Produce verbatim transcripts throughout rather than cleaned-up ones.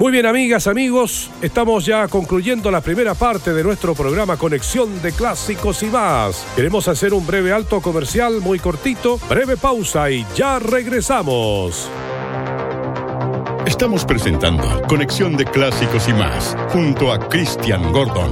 Muy bien, amigas, amigos, estamos ya concluyendo la primera parte de nuestro programa Conexión de Clásicos y más. Queremos hacer un breve alto comercial muy cortito, breve pausa y ya regresamos. Estamos presentando Conexión de Clásicos y más, junto a Christian Gordon.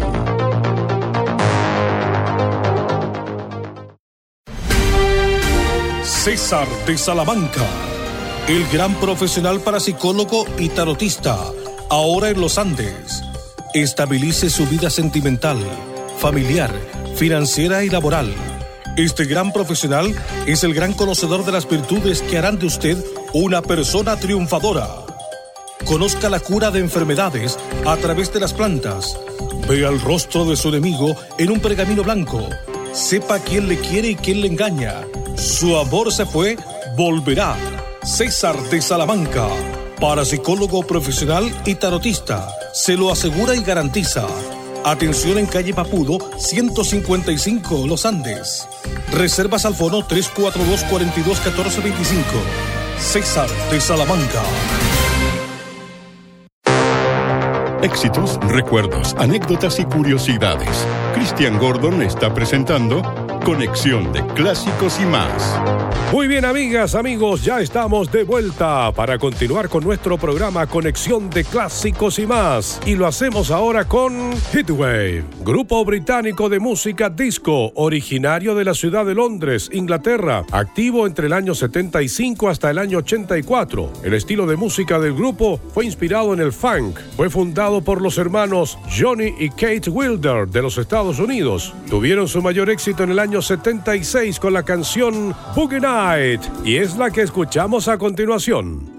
César de Salamanca, el gran profesional parapsicólogo y tarotista, ahora en los Andes. Estabilice su vida sentimental, familiar, financiera y laboral. Este gran profesional es el gran conocedor de las virtudes que harán de usted una persona triunfadora. Conozca la cura de enfermedades a través de las plantas. Vea el rostro de su enemigo en un pergamino blanco. Sepa quién le quiere y quién le engaña. Su amor se fue, volverá. César de Salamanca, parapsicólogo profesional y tarotista, se lo asegura y garantiza. Atención en calle Papudo, ciento cincuenta y cinco, Los Andes. Reservas al fono tres cuatro dos, cuatro dos, uno cuatro dos cinco. César de Salamanca. Éxitos, recuerdos, anécdotas y curiosidades. Christian Gordon está presentando Conexión de Clásicos y más. Muy bien, amigas, amigos, ya estamos de vuelta para continuar con nuestro programa Conexión de Clásicos y más. Y lo hacemos ahora con Heatwave, grupo británico de música disco, originario de la ciudad de Londres, Inglaterra, activo entre el año setenta y cinco hasta el año ochenta y cuatro. El estilo de música del grupo fue inspirado en el funk. Fue fundado por los hermanos Johnny y Kate Wilder de los Estados Unidos. Tuvieron su mayor éxito en el año setenta y seis con la canción Boogie Night, y es la que escuchamos a continuación.